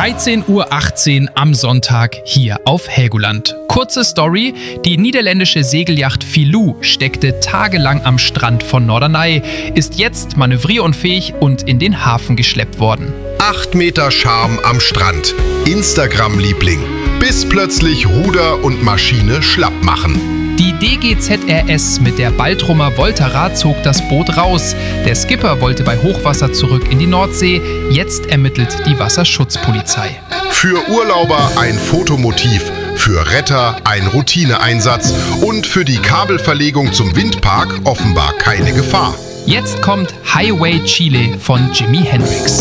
13:18 Uhr am Sonntag hier auf Helgoland. Kurze Story: Die niederländische Segelyacht Filou steckte tagelang am Strand von Norderney, ist jetzt manövrierunfähig und in den Hafen geschleppt worden. 8 Meter Charme am Strand. Instagram-Liebling. Bis plötzlich Ruder und Maschine schlapp machen. Die DGZRS mit der Baltrumer Voltara zog das Boot raus. Der Skipper wollte bei Hochwasser zurück in die Nordsee. Jetzt ermittelt die Wasserschutzpolizei. Für Urlauber ein Fotomotiv, für Retter ein Routineeinsatz und für die Kabelverlegung zum Windpark offenbar keine Gefahr. Jetzt kommt Highway Chile von Jimi Hendrix.